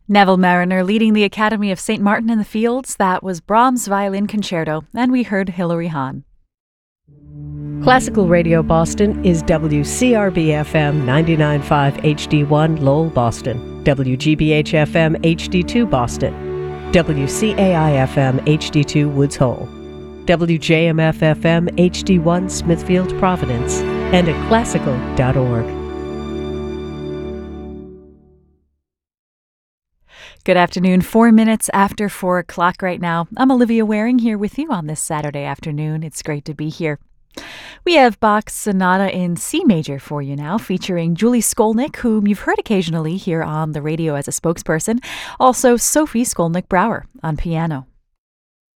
Neville Mariner leading the Academy of St. Martin in the Fields. That was Brahms' Violin Concerto, and we heard Hilary Hahn. Classical Radio Boston is WCRB-FM 99.5 HD1 Lowell, Boston, WGBH-FM HD2 Boston, WCAI-FM HD2 Woods Hole, WJMF-FM HD1 Smithfield, Providence, and at classical.org. Good afternoon, 4 minutes after 4 o'clock right now. I'm Olivia Waring here with you on this Saturday afternoon. It's great to be here. We have Bach's Sonata in C major for you now, featuring Julie Skolnick, whom you've heard occasionally here on the radio as a spokesperson. Also, Sophie Skolnick-Brower on piano.